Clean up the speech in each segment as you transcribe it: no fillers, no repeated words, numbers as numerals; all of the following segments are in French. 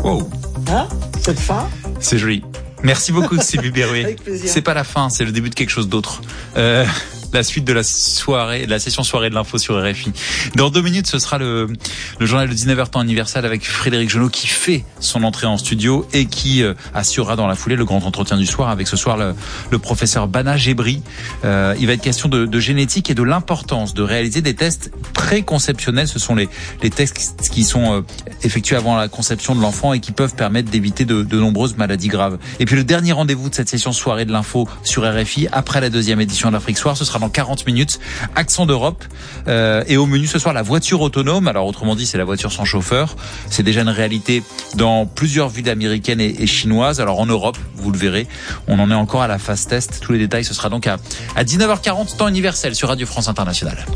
Wow. Hein? Cette fin? C'est joli. Merci beaucoup, Sylvie Berruet. Avec plaisir. C'est pas la fin, c'est le début de quelque chose d'autre. La suite de la soirée, de la session soirée de l'info sur RFI. Dans 2 minutes, ce sera le journal de 19h temps universel avec Frédéric Genot qui fait son entrée en studio et qui assurera dans la foulée le grand entretien du soir avec ce soir le professeur Bana Gebri. Il va être question de génétique et de l'importance de réaliser des tests préconceptionnels. Ce sont les tests qui sont effectués avant la conception de l'enfant et qui peuvent permettre d'éviter de nombreuses maladies graves. Et puis le dernier rendez-vous de cette session soirée de l'info sur RFI, après la 2e édition de l'Afrique Soir, ce sera dans 40 minutes, accent d'Europe, et au menu ce soir la voiture autonome. Alors autrement dit, c'est la voiture sans chauffeur. C'est déjà une réalité dans plusieurs villes américaines et chinoises. Alors en Europe, vous le verrez, on en est encore à la phase test. Tous les détails, ce sera donc à 19h40 temps universel sur Radio France Internationale.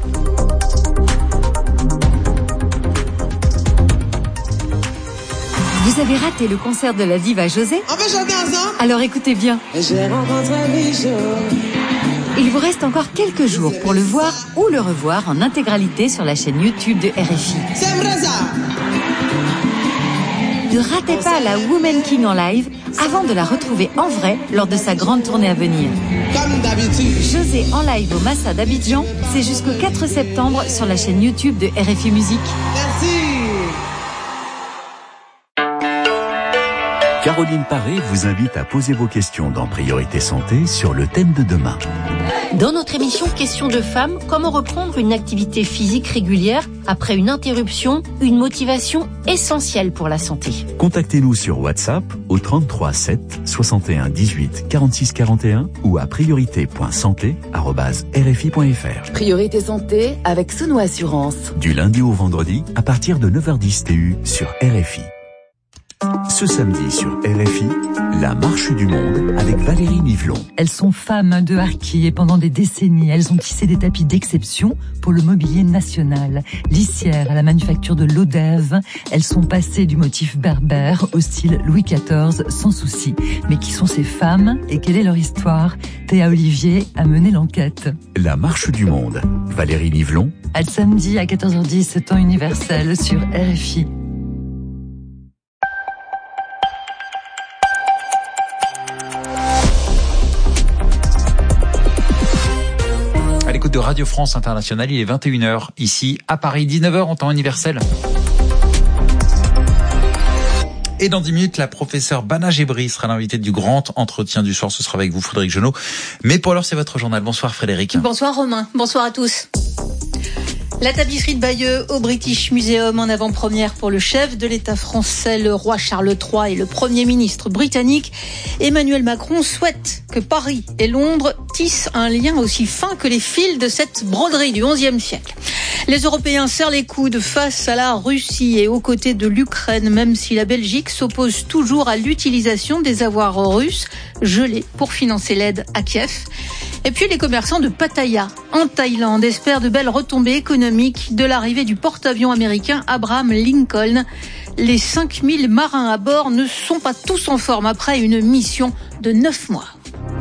Vous avez raté le concert de la diva José? On peut chanter ensemble? Alors écoutez bien. J'ai rencontré Michel. Il vous reste encore quelques jours pour le voir ou le revoir en intégralité sur la chaîne YouTube de RFI. C'est vrai ça? Ne ratez pas la Woman King en live avant de la retrouver en vrai lors de sa grande tournée à venir. Comme d'habitude. José en live au Massa d'Abidjan, c'est jusqu'au 4 septembre sur la chaîne YouTube de RFI Musique. Merci. Caroline Paré vous invite à poser vos questions dans Priorité Santé sur le thème de demain. Dans notre émission Questions de femmes, comment reprendre une activité physique régulière après une interruption, une motivation essentielle pour la santé. Contactez-nous sur WhatsApp au 33 7 61 18 46 41 ou à priorité.santé@rfi.fr. Priorité Santé avec Sono Assurance. Du lundi au vendredi à partir de 9h10 TU sur RFI. Ce samedi sur RFI, la marche du monde avec Valérie Nivelon. Elles sont femmes de harki et pendant des décennies, elles ont tissé des tapis d'exception pour le mobilier national. Lissières à la manufacture de l'Odève, elles sont passées du motif berbère au style Louis XIV sans souci. Mais qui sont ces femmes et quelle est leur histoire? Théa Olivier a mené l'enquête. La marche du monde, Valérie Nivelon. À le samedi à 14h10, temps universel sur RFI. À l'écoute de Radio France Internationale, il est 21h ici à Paris, 19h en temps universel. Et dans 10 minutes, la professeure Bana Gebri sera l'invitée du grand entretien du soir. Ce sera avec vous, Frédéric Genot. Mais pour l'heure, c'est votre journal. Bonsoir Frédéric. Bonsoir Romain. Bonsoir à tous. La tapisserie de Bayeux au British Museum en avant-première pour le chef de l'État français, le roi Charles III et le Premier ministre britannique. Emmanuel Macron souhaite que Paris et Londres tissent un lien aussi fin que les fils de cette broderie du XIe siècle. Les Européens serrent les coudes face à la Russie et aux côtés de l'Ukraine, même si la Belgique s'oppose toujours à l'utilisation des avoirs russes gelés pour financer l'aide à Kiev. Et puis les commerçants de Pattaya, en Thaïlande, espèrent de belles retombées économiques de l'arrivée du porte-avions américain Abraham Lincoln. Les 5000 marins à bord ne sont pas tous en forme après une mission de 9 mois.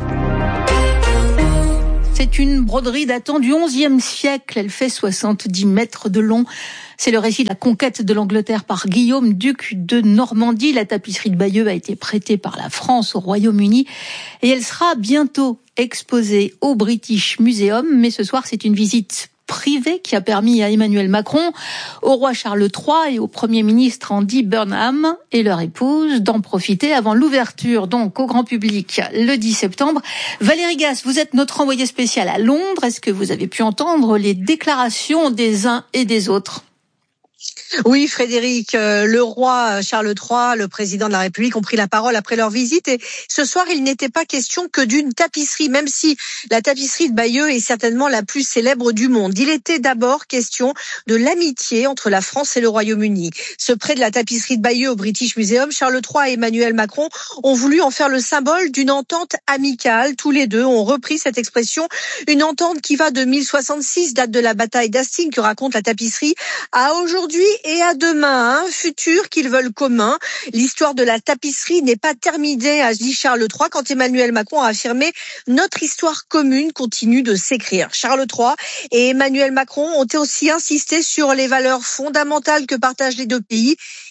C'est une broderie datant du XIe siècle. Elle fait 70 mètres de long. C'est le récit de la conquête de l'Angleterre par Guillaume, duc de Normandie. La tapisserie de Bayeux a été prêtée par la France au Royaume-Uni et elle sera bientôt exposée au British Museum. Mais ce soir, c'est une visite privée qui a permis à Emmanuel Macron, au roi Charles III et au Premier ministre Andy Burnham et leur épouse d'en profiter avant l'ouverture donc au grand public le 10 septembre. Valérie Gasse, vous êtes notre envoyée spéciale à Londres. Est-ce que vous avez pu entendre les déclarations des uns et des autres ? Oui, Frédéric, le roi Charles III, le président de la République ont pris la parole après leur visite et ce soir, il n'était pas question que d'une tapisserie, même si la tapisserie de Bayeux est certainement la plus célèbre du monde. Il était d'abord question de l'amitié entre la France et le Royaume-Uni. Ce prêt de la tapisserie de Bayeux au British Museum, Charles III et Emmanuel Macron ont voulu en faire le symbole d'une entente amicale. Tous les deux ont repris cette expression, une entente qui va de 1066, date de la bataille d'Hastings que raconte la tapisserie, à aujourd'hui et à demain, un futur qu'ils veulent commun. L'histoire de la tapisserie n'est pas terminée, a dit Charles III, quand Emmanuel Macron a affirmé « Notre histoire commune continue de s'écrire ». Charles III et Emmanuel Macron ont aussi insisté sur les valeurs fondamentales que partagent les deux pays.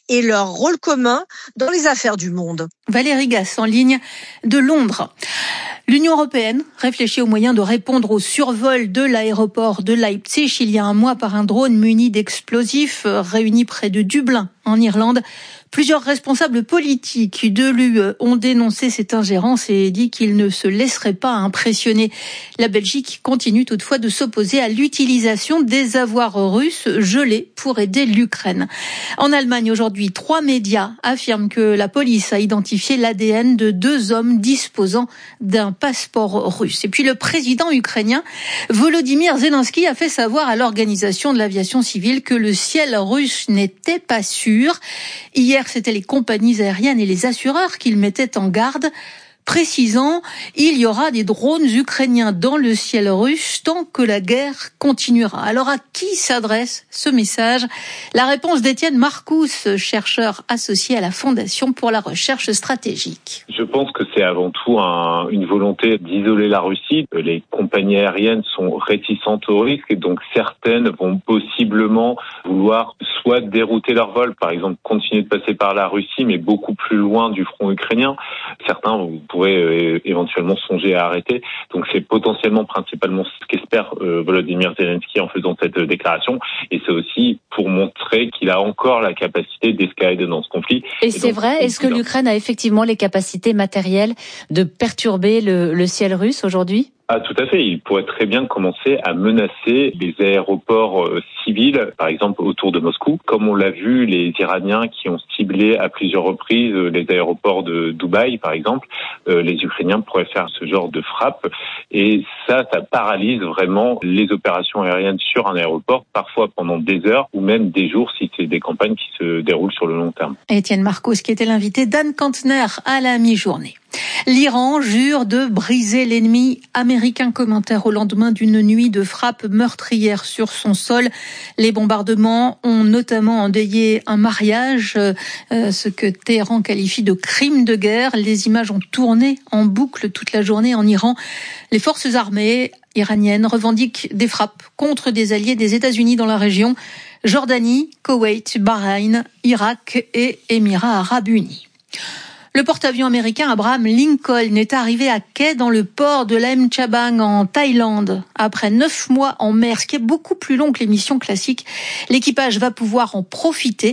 et leur rôle commun dans les affaires du monde. Valérie Gasse en ligne de Londres. L'Union européenne réfléchit aux moyens de répondre au survol de l'aéroport de Leipzig il y a un mois par un drone muni d'explosifs réuni près de Dublin, en Irlande. Plusieurs responsables politiques de l'UE ont dénoncé cette ingérence et dit qu'ils ne se laisseraient pas impressionner. La Belgique continue toutefois de s'opposer à l'utilisation des avoirs russes gelés pour aider l'Ukraine. En Allemagne aujourd'hui, 3 médias affirment que la police a identifié l'ADN de 2 hommes disposant d'un passeport russe. Et puis le président ukrainien Volodymyr Zelensky a fait savoir à l'Organisation de l'aviation civile que le ciel russe n'était pas sûr. Hier, c'était les compagnies aériennes et les assureurs qu'il mettait en garde, précisant il y aura des drones ukrainiens dans le ciel russe tant que la guerre continuera. Alors à qui s'adresse ce message ? La réponse d'Étienne Marcous, chercheur associé à la Fondation pour la recherche stratégique. Je pense que c'est avant tout une volonté d'isoler la Russie. Les compagnies aériennes sont réticentes au risque et donc certaines vont possiblement vouloir soit dérouter leur vol, par exemple continuer de passer par la Russie mais beaucoup plus loin du front ukrainien. Certains pourraient éventuellement songer à arrêter. Donc c'est potentiellement principalement ce qu'espère Volodymyr Zelensky en faisant cette déclaration et c'est aussi pour montrer qu'il a encore la capacité d'escalader dans ce conflit. Et c'est vrai, est-ce que l'Ukraine a effectivement les capacités matérielles de perturber le ciel russe aujourd'hui ? Ah, tout à fait. Il pourrait très bien commencer à menacer les aéroports civils, par exemple autour de Moscou, comme on l'a vu les Iraniens qui ont ciblé à plusieurs reprises les aéroports de Dubaï, par exemple. Les Ukrainiens pourraient faire ce genre de frappe et ça paralyse vraiment les opérations aériennes sur un aéroport, parfois pendant des heures ou même des jours si c'est des campagnes qui se déroulent sur le long terme. Étienne Marcos qui était l'invité d'Anne Kantner à la mi-journée. L'Iran jure de briser l'ennemi américain. Commentaire au lendemain d'une nuit de frappes meurtrières sur son sol. Les bombardements ont notamment endeuillé un mariage, ce que Téhéran qualifie de crime de guerre. Les images ont tourné en boucle toute la journée en Iran. Les forces armées iraniennes revendiquent des frappes contre des alliés des États-Unis dans la région. Jordanie, Koweït, Bahreïn, Irak et Émirats arabes unis. Le porte-avions américain Abraham Lincoln est arrivé à quai dans le port de Laem Chabang en Thaïlande. Après 9 mois en mer, ce qui est beaucoup plus long que les missions classiques, l'équipage va pouvoir en profiter.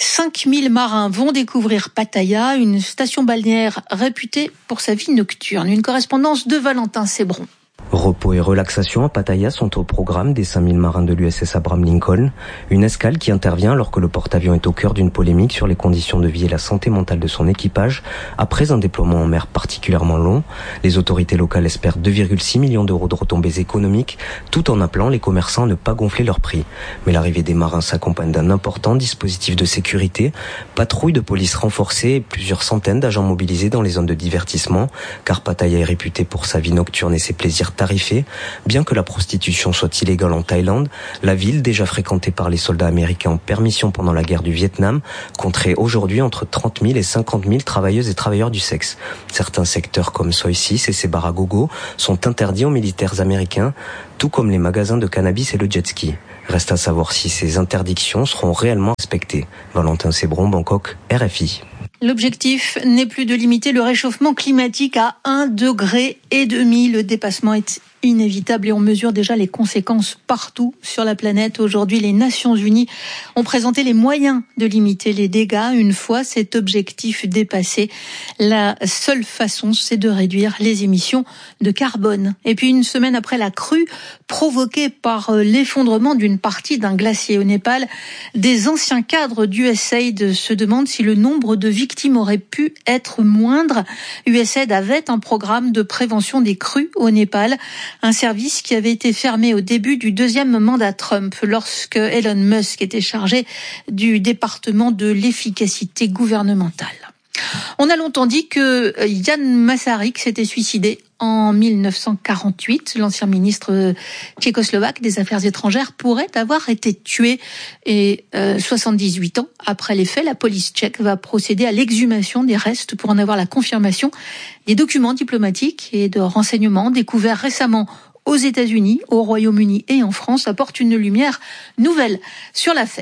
5000 marins vont découvrir Pattaya, une station balnéaire réputée pour sa vie nocturne. Une correspondance de Valentin Sébron. Repos et relaxation à Pattaya sont au programme des 5000 marins de l'USS Abraham Lincoln. Une escale qui intervient alors que le porte-avions est au cœur d'une polémique sur les conditions de vie et la santé mentale de son équipage après un déploiement en mer particulièrement long. Les autorités locales espèrent 2,6 millions d'euros de retombées économiques tout en appelant les commerçants à ne pas gonfler leurs prix. Mais l'arrivée des marins s'accompagne d'un important dispositif de sécurité, patrouille de police renforcée et plusieurs centaines d'agents mobilisés dans les zones de divertissement car Pattaya est réputée pour sa vie nocturne et ses plaisirs tarifés. Bien que la prostitution soit illégale en Thaïlande, la ville, déjà fréquentée par les soldats américains en permission pendant la guerre du Vietnam, compterait aujourd'hui entre 30 000 et 50 000 travailleuses et travailleurs du sexe. Certains secteurs comme Soi 6 et ses bars à gogo sont interdits aux militaires américains, tout comme les magasins de cannabis et le jet ski. Reste à savoir si ces interdictions seront réellement respectées. Valentin Sébron, Bangkok, RFI. L'objectif n'est plus de limiter le réchauffement climatique à 1,5 degré. Le dépassement est inévitable et on mesure déjà les conséquences partout sur la planète. Aujourd'hui, les Nations Unies ont présenté les moyens de limiter les dégâts. Une fois cet objectif dépassé, la seule façon, c'est de réduire les émissions de carbone. Et puis, une semaine après la crue provoquée par l'effondrement d'une partie d'un glacier au Népal, des anciens cadres d'USAID se demandent si le nombre de victimes aurait pu être moindre. USAID avait un programme de prévention des crues au Népal, un service qui avait été fermé au début du 2e mandat Trump, lorsque Elon Musk était chargé du département de l'efficacité gouvernementale. On a longtemps dit que Jan Masaryk s'était suicidé en 1948. L'ancien ministre tchécoslovaque des Affaires étrangères pourrait avoir été tué. Et 78 ans après les faits, la police tchèque va procéder à l'exhumation des restes pour en avoir la confirmation. Des documents diplomatiques et de renseignements découverts récemment aux États-Unis, au Royaume-Uni et en France apportent une lumière nouvelle sur l'affaire.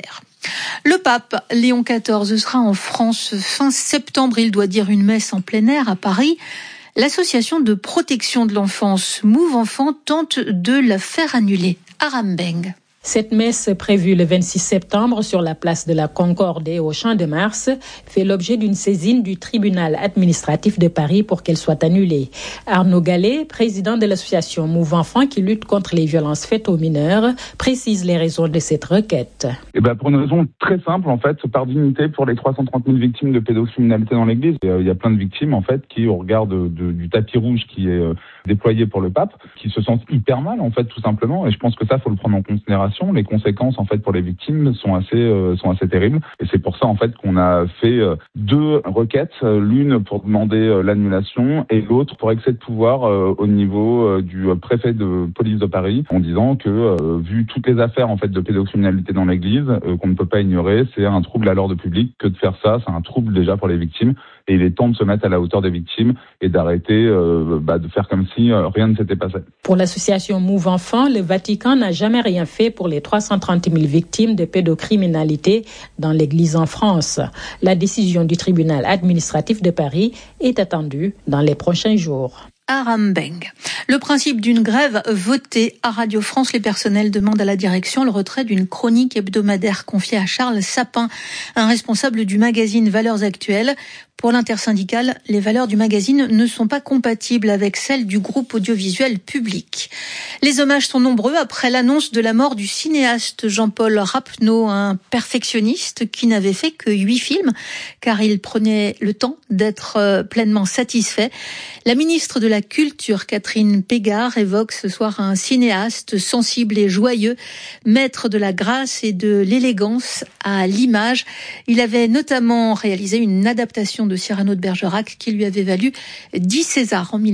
Le pape Léon XIV sera en France fin septembre. Il doit dire une messe en plein air à Paris. L'association de protection de l'enfance Move Enfant tente de la faire annuler. Aram Beng. Cette messe prévue le 26 septembre sur la place de la Concorde et au Champ de Mars fait l'objet d'une saisine du tribunal administratif de Paris pour qu'elle soit annulée. Arnaud Gallet, président de l'association Move Enfant qui lutte contre les violences faites aux mineurs, précise les raisons de cette requête. Pour une raison très simple, en fait, par dignité pour les 330 000 victimes de pédocriminalité dans l'Église. Il y a plein de victimes, en fait, qui, au regard du tapis rouge qui est déployé pour le pape, qui se sentent hyper mal, en fait, tout simplement. Et je pense que ça, faut le prendre en considération. Les conséquences, en fait, pour les victimes sont assez terribles. Et c'est pour ça, en fait, qu'on a fait 2 requêtes. L'une pour demander l'annulation et l'autre pour excès de pouvoir au niveau du préfet de police de Paris, en disant que, vu toutes les affaires, en fait, de pédocriminalité dans l'Église, qu'on ne peut pas ignorer, c'est un trouble à l'ordre public que de faire ça. C'est un trouble déjà pour les victimes. Et il est temps de se mettre à la hauteur des victimes et d'arrêter de faire comme si rien ne s'était passé. Pour l'association Move Enfant, le Vatican n'a jamais rien fait pour les 330 000 victimes de pédocriminalité dans l'Église en France. La décision du tribunal administratif de Paris est attendue dans les prochains jours. Aram Beng. Le principe d'une grève voté à Radio France, les personnels demandent à la direction le retrait d'une chronique hebdomadaire confiée à Charles Sapin, un responsable du magazine Valeurs Actuelles. Pour l'intersyndicale, les valeurs du magazine ne sont pas compatibles avec celles du groupe audiovisuel public. Les hommages sont nombreux après l'annonce de la mort du cinéaste Jean-Paul Rappeneau, un perfectionniste qui n'avait fait que 8 films, car il prenait le temps d'être pleinement satisfait. La ministre de la Culture, Catherine Pégard, évoque ce soir un cinéaste sensible et joyeux, maître de la grâce et de l'élégance à l'image. Il avait notamment réalisé une adaptation de Cyrano de Bergerac qui lui avait valu 10 Césars en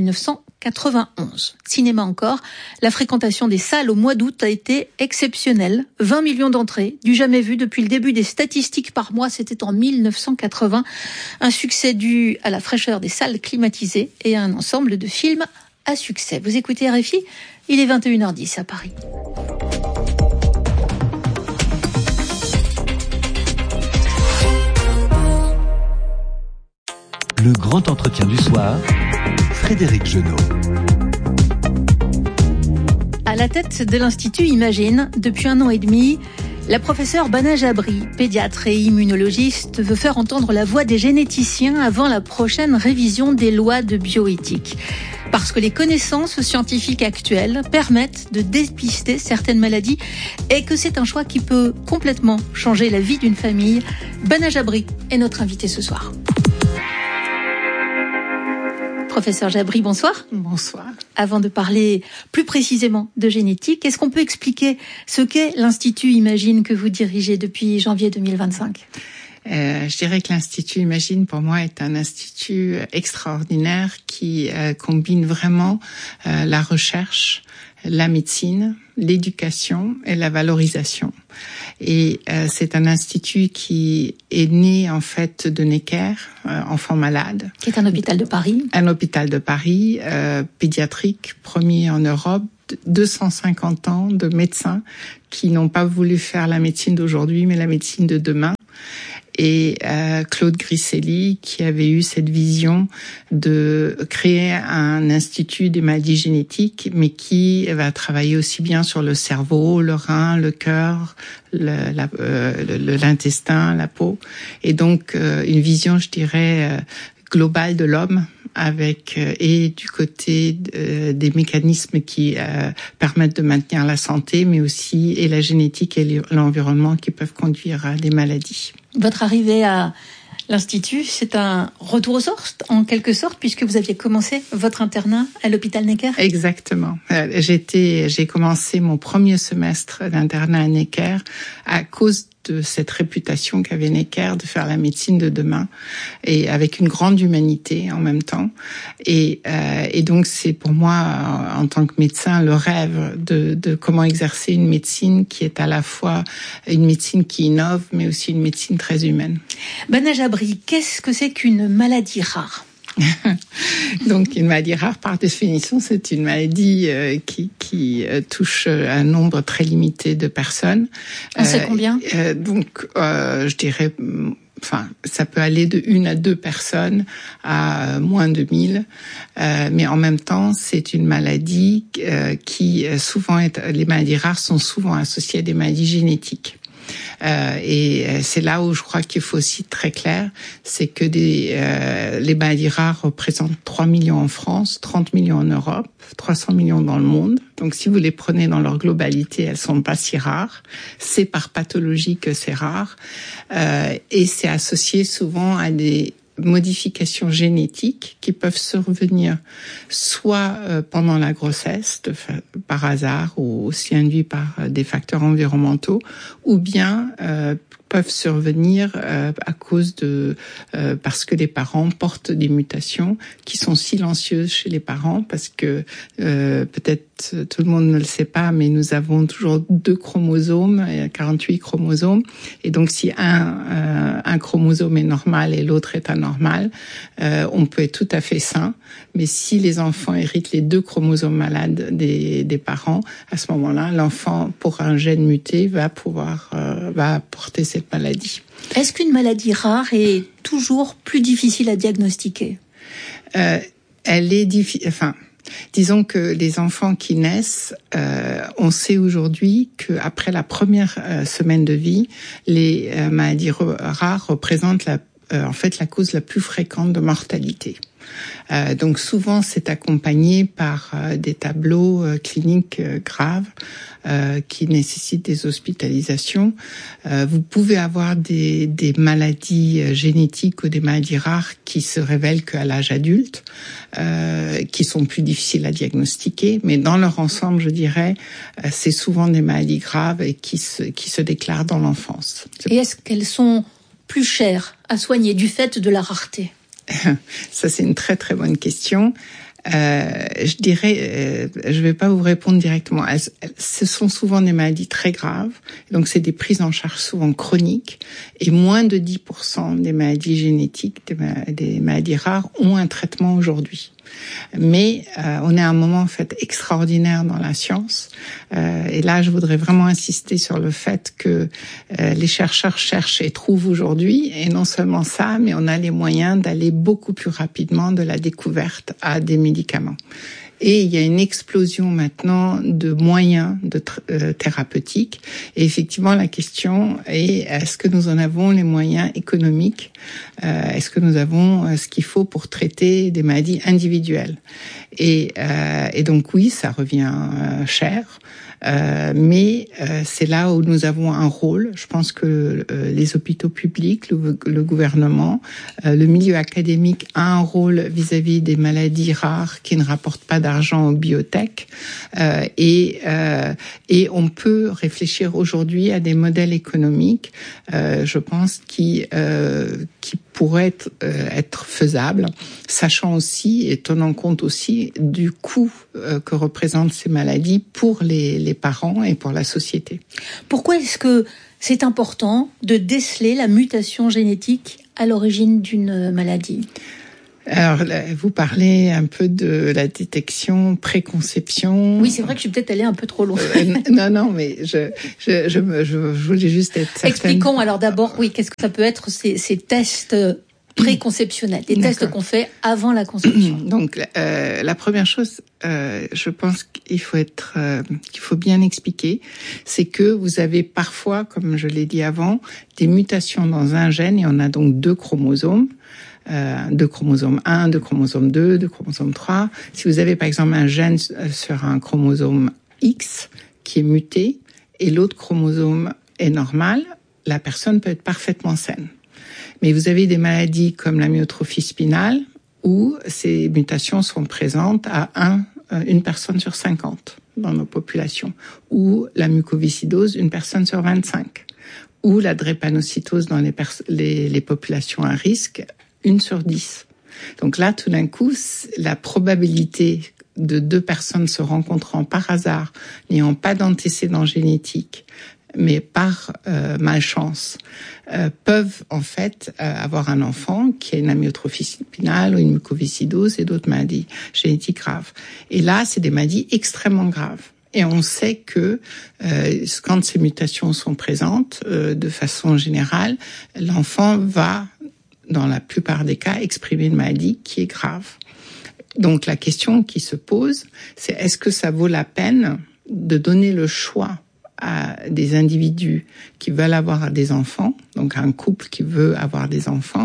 1991. Cinéma encore, la fréquentation des salles au mois d'août a été exceptionnelle. 20 millions d'entrées, du jamais vu depuis le début des statistiques par mois, c'était en 1980. Un succès dû à la fraîcheur des salles climatisées et à un ensemble de films à succès. Vous écoutez RFI, il est 21h10 à Paris. Le grand entretien du soir, Frédéric Genot. À la tête de l'Institut Imagine, depuis 1 an et demi, la professeure Bana Jabri, pédiatre et immunologiste, veut faire entendre la voix des généticiens avant la prochaine révision des lois de bioéthique. Parce que les connaissances scientifiques actuelles permettent de dépister certaines maladies et que c'est un choix qui peut complètement changer la vie d'une famille. Bana Jabri est notre invitée ce soir. Professeur Jabri, bonsoir. Bonsoir. Avant de parler plus précisément de génétique, est-ce qu'on peut expliquer ce qu'est l'Institut Imagine que vous dirigez depuis janvier 2025 ? Je dirais que l'Institut Imagine, pour moi, est un institut extraordinaire qui combine vraiment la recherche, la médecine, l'éducation et la valorisation. Et c'est un institut qui est né en fait de Necker, enfants malades. Qui est un hôpital de Paris. Un hôpital de Paris, pédiatrique, premier en Europe. 250 ans de médecins qui n'ont pas voulu faire la médecine d'aujourd'hui, mais la médecine de demain. Et Claude Grisselli, qui avait eu cette vision de créer un institut des maladies génétiques, mais qui va travailler aussi bien sur le cerveau, le rein, le cœur, l'intestin, la peau. Et donc, une vision, je dirais, globale de l'homme, avec et du côté des mécanismes qui permettent de maintenir la santé, mais aussi et la génétique et l'environnement qui peuvent conduire à des maladies. Votre arrivée à l'Institut, c'est un retour aux sources, en quelque sorte, puisque vous aviez commencé votre internat à l'hôpital Necker. Exactement. J'ai commencé mon premier semestre d'internat à Necker à cause de cette réputation qu'avait Necker de faire la médecine de demain, et avec une grande humanité en même temps. Et donc c'est pour moi, en tant que médecin, le rêve de comment exercer une médecine qui est à la fois une médecine qui innove, mais aussi une médecine très humaine. Bana Jabri, qu'est-ce que c'est qu'une maladie rare ? Donc, une maladie rare, par définition, c'est une maladie qui touche un nombre très limité de personnes. On sait combien ? Je dirais... Enfin, ça peut aller de 1 à 2 personnes à moins de 1000. Mais en même temps, c'est une maladie qui souvent les maladies rares sont souvent associées à des maladies génétiques. Et c'est là où je crois qu'il faut aussi être très clair, c'est que les maladies rares représentent 3 millions en France, 30 millions en Europe, 300 millions dans le monde. Donc si vous les prenez dans leur globalité, elles sont pas si rares. C'est par pathologie que c'est rare. Et c'est associé souvent à des modifications génétiques qui peuvent survenir soit pendant la grossesse par hasard ou aussi induits par des facteurs environnementaux, ou bien peuvent survenir à cause parce que les parents portent des mutations qui sont silencieuses chez les parents, parce que peut-être tout le monde ne le sait pas, mais nous avons toujours 2 chromosomes, 48 chromosomes, et donc si un chromosome est normal et l'autre est anormal, on peut être tout à fait sain, mais si les enfants héritent les 2 chromosomes malades des parents, à ce moment-là, l'enfant, pour un gène muté, va porter cette maladie. Est-ce qu'une maladie rare est toujours plus difficile à diagnostiquer ? Elle est difficile. Enfin, disons que les enfants qui naissent, on sait aujourd'hui qu'après la première semaine de vie, les maladies rares représentent en fait la cause la plus fréquente de mortalité. Donc souvent c'est accompagné par des tableaux cliniques graves qui nécessitent des hospitalisations. Vous pouvez avoir des maladies génétiques ou des maladies rares qui se révèlent qu'à l'âge adulte, qui sont plus difficiles à diagnostiquer, mais dans leur ensemble, je dirais, c'est souvent des maladies graves et qui se déclarent dans l'enfance. Et est-ce qu'elles sont plus chères à soigner du fait de la rareté ? Ça, c'est une très très bonne question. Je dirais, je vais pas vous répondre directement. Ce sont souvent des maladies très graves, donc c'est des prises en charge souvent chroniques, et moins de 10% des maladies génétiques, des maladies rares, ont un traitement aujourd'hui. Mais on est à un moment en fait extraordinaire dans la science, et là je voudrais vraiment insister sur le fait que les chercheurs cherchent et trouvent aujourd'hui, et non seulement ça, mais on a les moyens d'aller beaucoup plus rapidement de la découverte à des médicaments. Et il y a une explosion maintenant de moyens thérapeutiques. Et effectivement, la question est, est-ce que nous en avons les moyens économiques ? Est-ce que nous avons ce qu'il faut pour traiter des maladies individuelles ? Et donc oui, ça revient cher. Mais c'est là où nous avons un rôle. Je pense que les hôpitaux publics, le gouvernement, le milieu académique a un rôle vis-à-vis des maladies rares qui ne rapportent pas d'argent aux biotech, et on peut réfléchir aujourd'hui à des modèles économiques, je pense, qui pourraient être faisables, sachant aussi et tenant compte aussi du coût que représentent ces maladies pour les parents et pour la société. Pourquoi est-ce que c'est important de déceler la mutation génétique à l'origine d'une maladie ? Alors, vous parlez un peu de la détection, préconception. Oui, c'est vrai que je suis peut-être allée un peu trop loin. Non, mais je voulais juste être certaine. Expliquons alors d'abord, oui, qu'est-ce que ça peut être ces tests préconceptionnels, des tests qu'on fait avant la conception. Donc, la première chose, je pense qu'il faut bien expliquer, c'est que vous avez parfois, comme je l'ai dit avant, des mutations dans un gène, et on a donc 2 chromosomes. 2 chromosomes 1, 2 chromosomes 2, 2 chromosomes 3. Si vous avez par exemple un gène sur un chromosome X qui est muté et l'autre chromosome est normal, la personne peut être parfaitement saine. Mais vous avez des maladies comme la myotrophie spinale où ces mutations sont présentes à une personne sur 50 dans nos populations, ou la mucoviscidose, une personne sur 25, ou la drépanocytose dans les populations à risque, 1 sur 10. Donc là, tout d'un coup, la probabilité de 2 personnes se rencontrant par hasard, n'ayant pas d'antécédents génétiques, mais par malchance, peuvent en fait avoir un enfant qui a une amyotrophie spinale ou une mucoviscidose et d'autres maladies génétiques graves. Et là, c'est des maladies extrêmement graves. Et on sait que quand ces mutations sont présentes, de façon générale, l'enfant va, dans la plupart des cas, exprimer une maladie qui est grave. Donc la question qui se pose, c'est est-ce que ça vaut la peine de donner le choix à des individus qui veulent avoir des enfants, donc un couple qui veut avoir des enfants,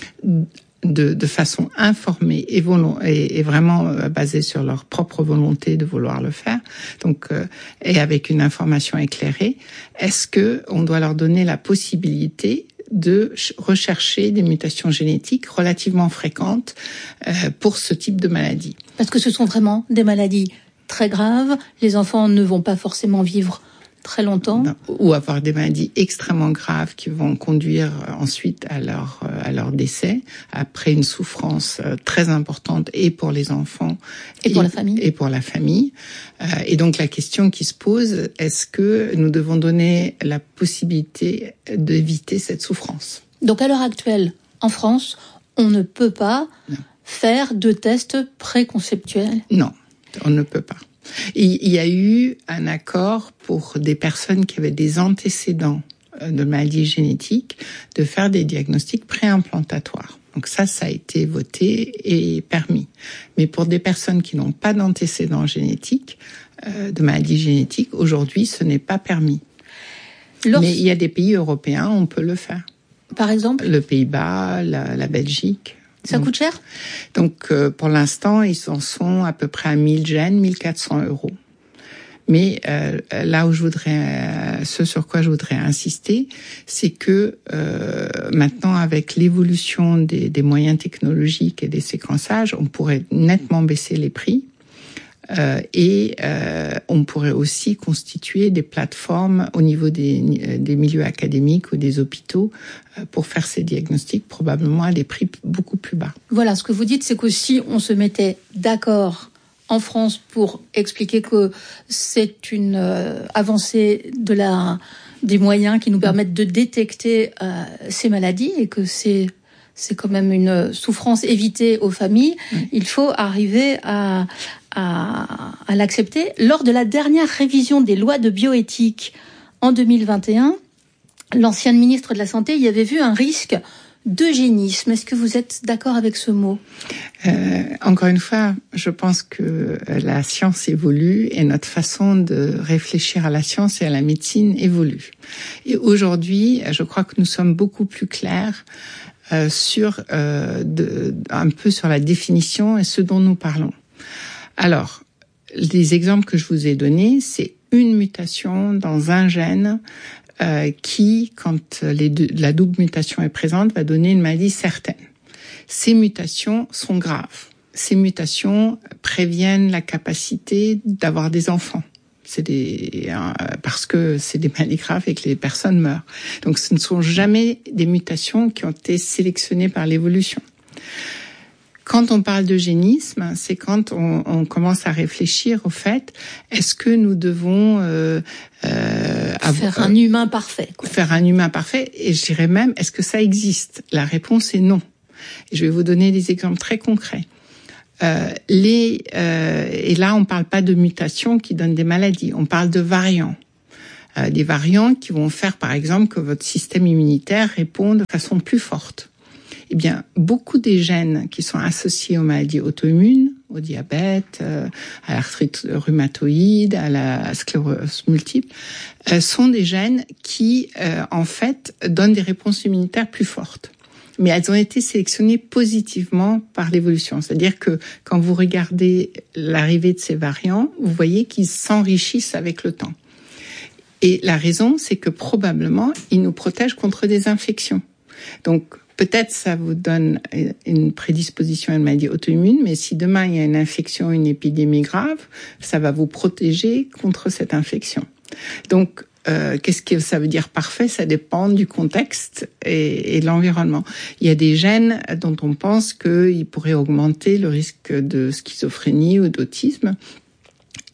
de façon informée et vraiment basée sur leur propre volonté de vouloir le faire, donc et avec une information éclairée, est-ce que on doit leur donner la possibilité de rechercher des mutations génétiques relativement fréquentes pour ce type de maladie? Parce que ce sont vraiment des maladies très graves. Les enfants ne vont pas forcément vivre très longtemps. Non, ou avoir des maladies extrêmement graves qui vont conduire ensuite à leur décès, après une souffrance très importante et pour les enfants et pour la famille. Et pour la famille. Et donc la question qui se pose, est-ce que nous devons donner la possibilité d'éviter cette souffrance? Donc à l'heure actuelle, en France, on ne peut pas faire de tests préconceptuels. Non, on ne peut pas. Il y a eu un accord pour des personnes qui avaient des antécédents de maladies génétiques de faire des diagnostics préimplantatoires. Donc ça a été voté et permis. Mais pour des personnes qui n'ont pas d'antécédents génétiques, de maladies génétiques, aujourd'hui, ce n'est pas permis. Mais il y a des pays européens, on peut le faire. Par exemple ? Le Pays-Bas, la Belgique. Ça coûte cher ? Donc, pour l'instant, ils en sont à peu près à 1000 gènes, 1400 €. Mais là où ce sur quoi je voudrais insister, c'est que maintenant, avec l'évolution des moyens technologiques et des séquençages, on pourrait nettement baisser les prix. Et on pourrait aussi constituer des plateformes au niveau des milieux académiques ou des hôpitaux pour faire ces diagnostics, probablement à des prix beaucoup plus bas. Voilà, ce que vous dites, c'est que si on se mettait d'accord en France pour expliquer que c'est une avancée des moyens qui nous permettent de détecter ces maladies et que c'est quand même une souffrance évitée aux familles, il faut arriver à l'accepter. Lors de la dernière révision des lois de bioéthique en 2021, l'ancienne ministre de la Santé y avait vu un risque d'eugénisme. Est-ce que vous êtes d'accord avec ce mot ? Encore une fois, je pense que la science évolue et notre façon de réfléchir à la science et à la médecine évolue. Et aujourd'hui, je crois que nous sommes beaucoup plus clairs un peu sur la définition et ce dont nous parlons. Alors, les exemples que je vous ai donnés, c'est une mutation dans un gène qui, quand la double mutation est présente, va donner une maladie certaine. Ces mutations sont graves. Ces mutations préviennent la capacité d'avoir des enfants. Parce que c'est des maladies graves et que les personnes meurent. Donc ce ne sont jamais des mutations qui ont été sélectionnées par l'évolution. Quand on parle d'eugénisme, c'est quand on commence à réfléchir au fait, est-ce que nous devons faire un humain parfait, quoi. Faire un humain parfait, et je dirais même, est-ce que ça existe ? La réponse est non. Et je vais vous donner des exemples très concrets. Et là, on parle pas de mutations qui donnent des maladies, on parle de variants. Des variants qui vont faire, par exemple, que votre système immunitaire répond de façon plus forte. Eh bien, beaucoup des gènes qui sont associés aux maladies auto-immunes, au diabète, à l'arthrite rhumatoïde, à la sclérose multiple, sont des gènes qui, en fait, donnent des réponses immunitaires plus fortes. Mais elles ont été sélectionnées positivement par l'évolution. C'est-à-dire que quand vous regardez l'arrivée de ces variants, vous voyez qu'ils s'enrichissent avec le temps. Et la raison, c'est que probablement, ils nous protègent contre des infections. Donc, peut-être ça vous donne une prédisposition à une maladie auto-immune, mais si demain il y a une infection, une épidémie grave, ça va vous protéger contre cette infection. Donc, qu'est-ce que ça veut dire parfait ? Ça dépend du contexte et de l'environnement. Il y a des gènes dont on pense qu'ils pourraient augmenter le risque de schizophrénie ou d'autisme.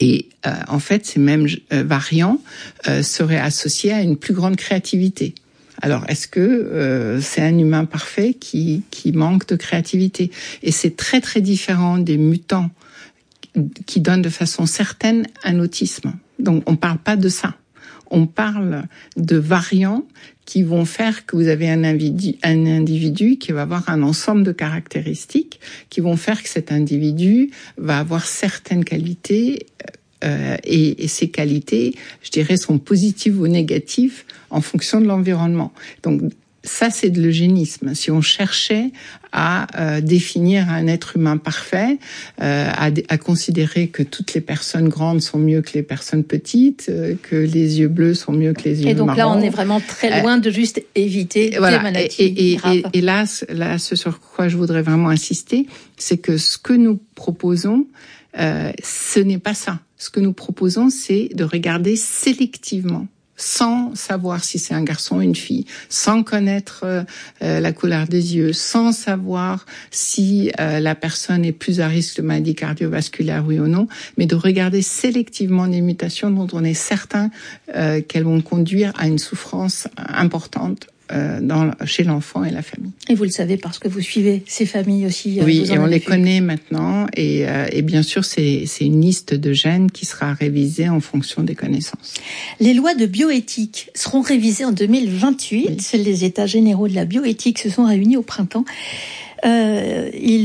Et en fait, ces mêmes variants seraient associés à une plus grande créativité. Alors, est-ce que c'est un humain parfait qui manque de créativité? Et c'est très très différent des mutants qui donnent de façon certaine un autisme. Donc, on parle pas de ça. On parle de variants qui vont faire que vous avez un individu qui va avoir un ensemble de caractéristiques qui vont faire que cet individu va avoir certaines qualités et ces qualités, je dirais, sont positives ou négatives en fonction de l'environnement. Donc ça, c'est de l'eugénisme. Si on cherchait à définir un être humain parfait, à considérer que toutes les personnes grandes sont mieux que les personnes petites, que les yeux bleus sont mieux que les yeux marrons. Et donc là, on est vraiment très loin de juste éviter des maladies graves. Et là, ce sur quoi je voudrais vraiment insister, c'est que ce que nous proposons, ce n'est pas ça. Ce que nous proposons, c'est de regarder sélectivement, sans savoir si c'est un garçon ou une fille, sans connaître la couleur des yeux, sans savoir si la personne est plus à risque de maladie cardiovasculaire, oui ou non, mais de regarder sélectivement des mutations dont on est certain qu'elles vont conduire à une souffrance importante chez l'enfant et la famille. Et vous le savez parce que vous suivez ces familles aussi. Oui, et on les connaît maintenant. Et bien sûr, c'est une liste de gènes qui sera révisée en fonction des connaissances. Les lois de bioéthique seront révisées en 2028. Oui. Les États généraux de la bioéthique se sont réunis au printemps. Ils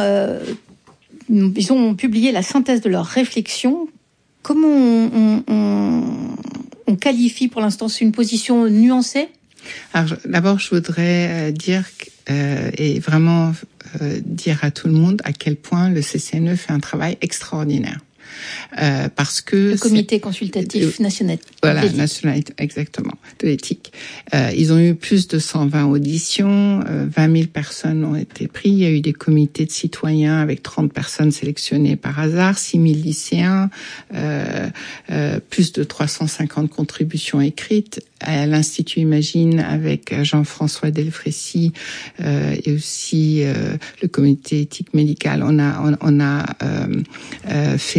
ont publié la synthèse de leurs réflexions. Comment on qualifie pour l'instant? C'est une position nuancée? Alors, d'abord, je voudrais dire et vraiment dire à tout le monde à quel point le CCNE fait un travail extraordinaire. Parce que le comité consultatif national. Voilà, national, exactement, de l'éthique. Ils ont eu plus de 120 auditions, 20 000 personnes ont été prises. Il y a eu des comités de citoyens avec 30 personnes sélectionnées par hasard, 6 000 lycéens, plus de 350 contributions écrites. À l'Institut Imagine avec Jean-François Delfrécy et aussi le comité éthique médical, on a fait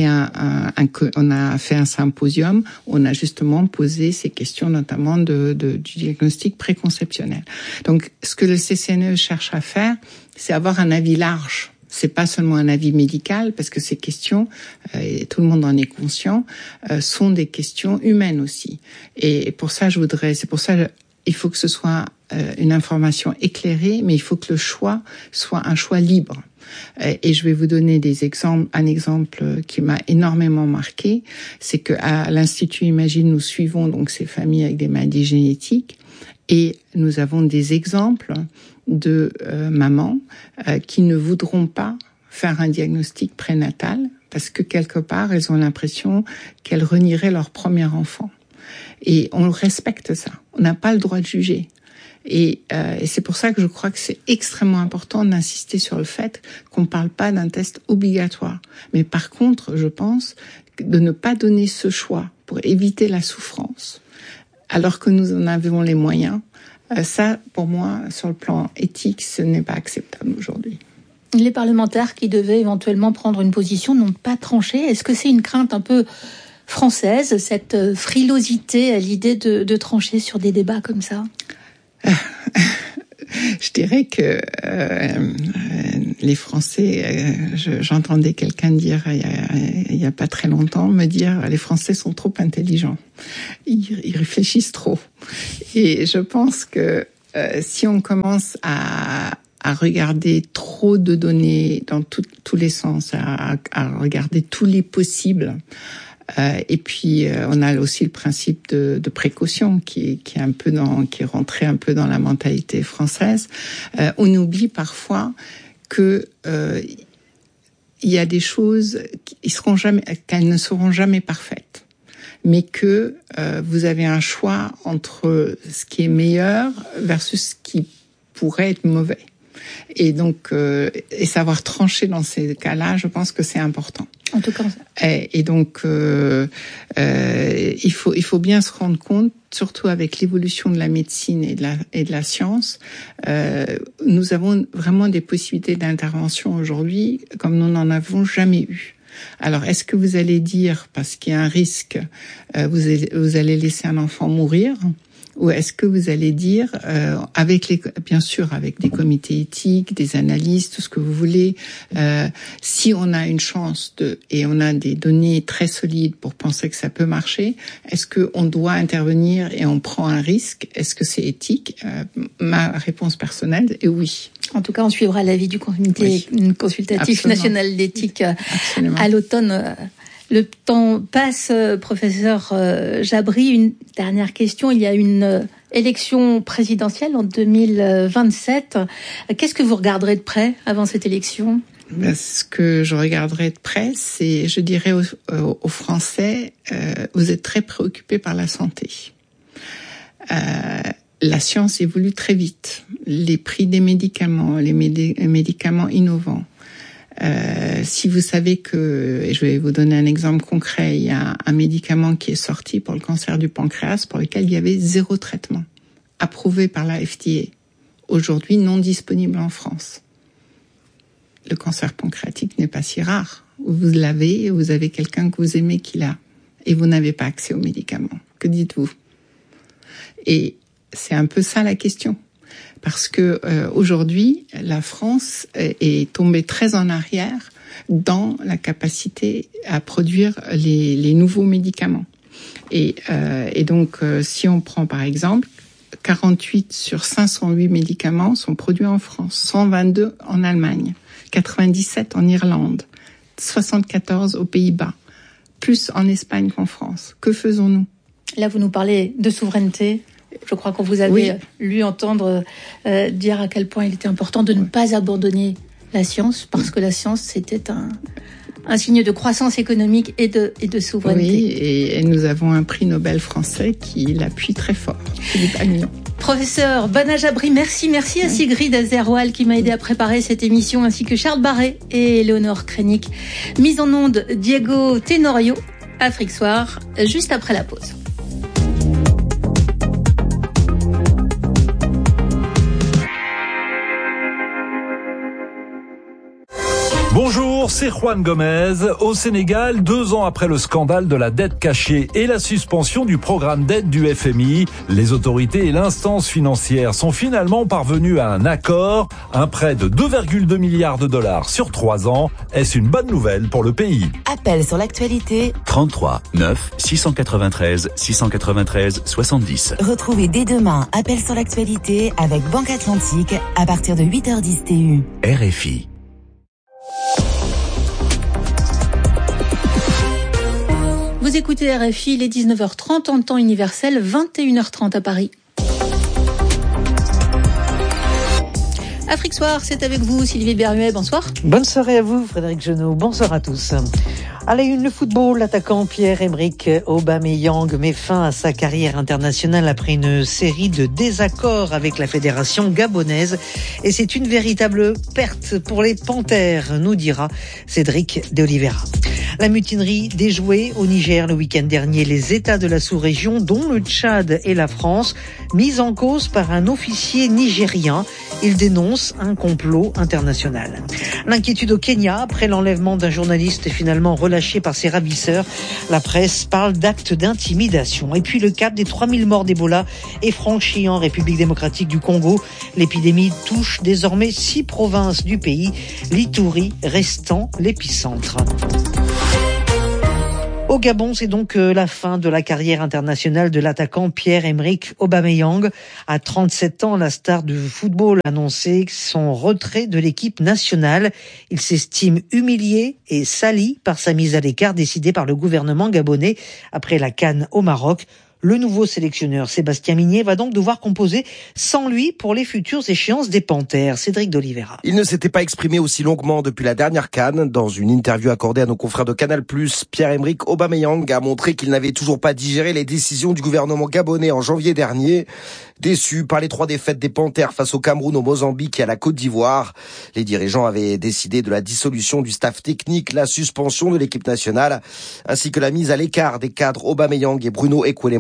un symposium. On a justement posé ces questions, notamment du diagnostic préconceptionnel. Donc, ce que le CCNE cherche à faire, c'est avoir un avis large. C'est pas seulement un avis médical, parce que ces questions, et tout le monde en est conscient, sont des questions humaines aussi. Et pour ça, il faut que ce soit une information éclairée, mais il faut que le choix soit un choix libre. Et je vais vous donner un exemple qui m'a énormément marqué, c'est que à l'Institut Imagine, nous suivons donc ces familles avec des maladies génétiques, et nous avons des exemples de mamans qui ne voudront pas faire un diagnostic prénatal parce que quelque part elles ont l'impression qu'elles renieraient leur premier enfant. Et on respecte ça. On n'a pas le droit de juger. Et c'est pour ça que je crois que c'est extrêmement important d'insister sur le fait qu'on ne parle pas d'un test obligatoire. Mais par contre, je pense de ne pas donner ce choix pour éviter la souffrance, alors que nous en avons les moyens. Ça, pour moi, sur le plan éthique, ce n'est pas acceptable aujourd'hui. Les parlementaires qui devaient éventuellement prendre une position n'ont pas tranché. Est-ce que c'est une crainte un peu française, cette frilosité à l'idée de trancher sur des débats comme ça? Je dirais que les Français, j'entendais quelqu'un dire il y a pas très longtemps, me dire les Français sont trop intelligents, ils réfléchissent trop. Et je pense que si on commence à regarder trop de données dans tous les sens, à regarder tous les possibles. Et puis on a aussi le principe de précaution qui est rentré un peu dans la mentalité française. On oublie parfois que il y a des choses qu'elles ne seront jamais parfaites, mais que vous avez un choix entre ce qui est meilleur versus ce qui pourrait être mauvais. Et donc, et savoir trancher dans ces cas-là, je pense que c'est important. En tout cas. Et donc, il faut bien se rendre compte, surtout avec l'évolution de la médecine et de la science, nous avons vraiment des possibilités d'intervention aujourd'hui comme nous n'en avons jamais eu. Alors, est-ce que vous allez dire, parce qu'il y a un risque, vous allez laisser un enfant mourir ? Ou est-ce que vous allez dire, bien sûr, avec des comités éthiques, des analystes, tout ce que vous voulez, si on a une chance et on a des données très solides pour penser que ça peut marcher, est-ce qu'on doit intervenir et on prend un risque ? Est-ce que c'est éthique ? Ma réponse personnelle est oui. En tout cas, on suivra l'avis du comité consultatif national d'éthique à l'automne. Le temps passe, professeur Jabri. Une dernière question. Il y a une élection présidentielle en 2027. Qu'est-ce que vous regarderez de près avant cette élection ? Ce que je regarderai de près, c'est, je dirais aux Français, vous êtes très préoccupés par la santé. La science évolue très vite. Les prix des médicaments, les médicaments innovants. Si vous savez et je vais vous donner un exemple concret, il y a un médicament qui est sorti pour le cancer du pancréas pour lequel il y avait 0 traitement, approuvé par la FDA, aujourd'hui non disponible en France. Le cancer pancréatique n'est pas si rare. Vous l'avez, vous avez quelqu'un que vous aimez qui l'a, et vous n'avez pas accès aux médicaments. Que dites-vous ? Et c'est un peu ça la question. Parce que aujourd'hui, la France est tombée très en arrière dans la capacité à produire les nouveaux médicaments. Et donc, si on prend par exemple, 48 sur 508 médicaments sont produits en France, 122 en Allemagne, 97 en Irlande, 74 aux Pays-Bas, plus en Espagne qu'en France. Que faisons-nous ? Là, vous nous parlez de souveraineté. Je crois qu'on vous avait lu entendre dire à quel point il était important de ne pas abandonner la science, parce que la science, c'était un signe de croissance économique et de souveraineté. Oui, et nous avons un prix Nobel français qui l'appuie très fort, Philippe Agnon. Professeur Bana Jabri, merci à Sigrid Azerwal qui m'a aidé à préparer cette émission, ainsi que Charles Barret et Léonore Krenik. Mise en onde, Diego Tenorio, Afrique Soir, juste après la pause. Bonjour, c'est Juan Gomez. Au Sénégal, 2 ans après le scandale de la dette cachée et la suspension du programme d'aide du FMI, les autorités et l'instance financière sont finalement parvenus à un accord, un prêt de 2,2 milliards de dollars sur 3 ans. Est-ce une bonne nouvelle pour le pays ? Appel sur l'actualité 33 9 693 693 70. Retrouvez dès demain Appel sur l'actualité avec Banque Atlantique à partir de 8h10 TU. RFI. Vous écoutez RFI, il est 19h30 en temps universel, 21h30 à Paris. Afrique Soir, c'est avec vous, Sylvie Berruet, bonsoir. Bonne soirée à vous, Frédéric Genot, bonsoir à tous. À la une, le football, l'attaquant Pierre-Emerick Aubameyang met fin à sa carrière internationale après une série de désaccords avec la fédération gabonaise. Et c'est une véritable perte pour les Panthères, nous dira Cédric de Oliveira. La mutinerie déjouée au Niger le week-end dernier, les États de la sous-région, dont le Tchad et la France, mis en cause par un officier nigérien. Il dénonce un complot international. L'inquiétude au Kenya après l'enlèvement d'un journaliste finalement relâché par ses ravisseurs. La presse parle d'actes d'intimidation. Et puis le cap des 3000 morts d'Ebola est franchi en République démocratique du Congo. L'épidémie touche désormais 6 provinces du pays, l'Ituri restant l'épicentre. Au Gabon, c'est donc la fin de la carrière internationale de l'attaquant Pierre-Emerick Aubameyang. À 37 ans, la star du football a annoncé son retrait de l'équipe nationale. Il s'estime humilié et sali par sa mise à l'écart décidée par le gouvernement gabonais après la CAN au Maroc. Le nouveau sélectionneur Sébastien Migné va donc devoir composer sans lui pour les futures échéances des Panthères. Cédric de Oliveira. Il ne s'était pas exprimé aussi longuement depuis la dernière CAN. Dans une interview accordée à nos confrères de Canal+, Pierre-Emerick Aubameyang a montré qu'il n'avait toujours pas digéré les décisions du gouvernement gabonais en janvier dernier. Déçu par les 3 défaites des Panthères face au Cameroun, au Mozambique et à la Côte d'Ivoire, les dirigeants avaient décidé de la dissolution du staff technique, la suspension de l'équipe nationale, ainsi que la mise à l'écart des cadres Aubameyang et Bruno Ekwelema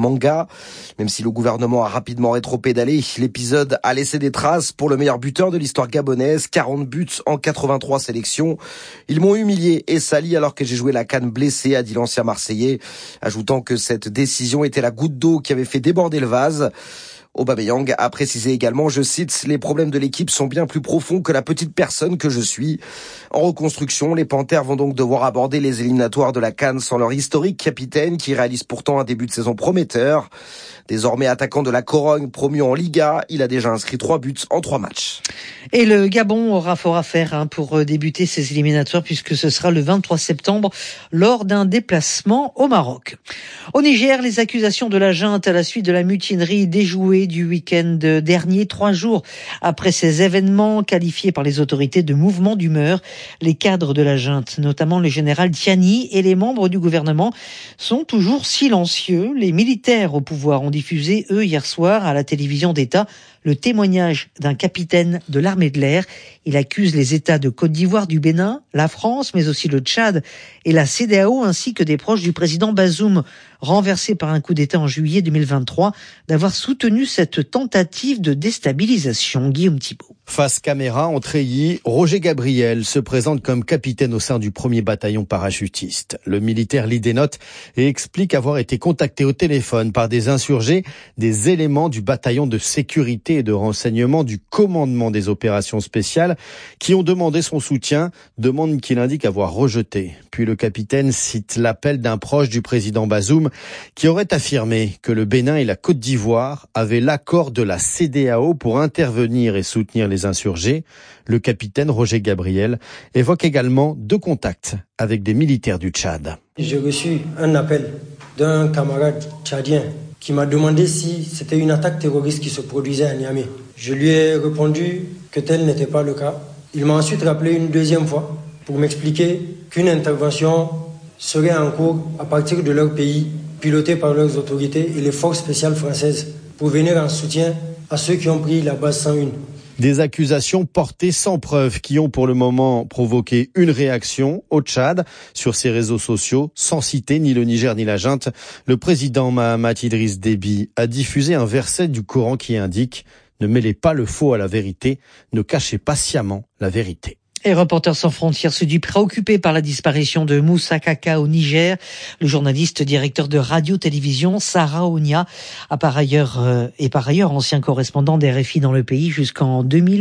Manga. Même si le gouvernement a rapidement rétropédalé, l'épisode a laissé des traces pour le meilleur buteur de l'histoire gabonaise, 40 buts en 83 sélections. Ils m'ont humilié et sali alors que j'ai joué la CAN blessé, a dit l'ancien Marseillais, ajoutant que cette décision était la goutte d'eau qui avait fait déborder le vase. Aubameyang a précisé également, je cite, « Les problèmes de l'équipe sont bien plus profonds que la petite personne que je suis ». En reconstruction, les Panthères vont donc devoir aborder les éliminatoires de la CAN sans leur historique capitaine qui réalise pourtant un début de saison prometteur. Désormais attaquant de la Corogne, promu en Liga, il a déjà inscrit 3 buts en 3 matchs. Et le Gabon aura fort à faire pour débuter ses éliminatoires puisque ce sera le 23 septembre lors d'un déplacement au Maroc. Au Niger, les accusations de la junte à la suite de la mutinerie déjouée du week-end dernier, 3 jours après ces événements qualifiés par les autorités de mouvement d'humeur. Les cadres de la junte, notamment le général Tiani et les membres du gouvernement, sont toujours silencieux. Les militaires au pouvoir ont diffusé, eux, hier soir, à la télévision d'État, le témoignage d'un capitaine de l'armée de l'air. Il accuse les États de Côte d'Ivoire, du Bénin, la France, mais aussi le Tchad et la CEDEAO, ainsi que des proches du président Bazoum, renversé par un coup d'État en juillet 2023, d'avoir soutenu cette tentative de déstabilisation. Guillaume Thibault. Face caméra, en treillis, Roger Gabriel se présente comme capitaine au sein du 1er bataillon parachutiste. Le militaire lit des notes et explique avoir été contacté au téléphone par des insurgés, des éléments du bataillon de sécurité et de renseignement du commandement des opérations spéciales qui ont demandé son soutien, demande qu'il indique avoir rejeté. Puis le capitaine cite l'appel d'un proche du président Bazoum qui aurait affirmé que le Bénin et la Côte d'Ivoire avaient l'accord de la CEDEAO pour intervenir et soutenir les insurgés. Le capitaine Roger Gabriel évoque également 2 contacts avec des militaires du Tchad. J'ai reçu un appel d'un camarade tchadien qui m'a demandé si c'était une attaque terroriste qui se produisait à Niamey. Je lui ai répondu que tel n'était pas le cas. Il m'a ensuite rappelé une 2e fois pour m'expliquer qu'une intervention serait en cours à partir de leur pays, pilotée par leurs autorités et les forces spéciales françaises, pour venir en soutien à ceux qui ont pris la base 101. Des accusations portées sans preuve qui ont pour le moment provoqué une réaction au Tchad sur ses réseaux sociaux, sans citer ni le Niger ni la junte. Le président Mahamat Idriss Déby a diffusé un verset du Coran qui indique « Ne mêlez pas le faux à la vérité, ne cachez pas sciemment la vérité ». Et Reporters sans frontières se dit préoccupé par la disparition de Moussa Kaka au Niger. Le journaliste directeur de radio-télévision Sarah Ounia par ailleurs ancien correspondant d'RFI dans le pays jusqu'en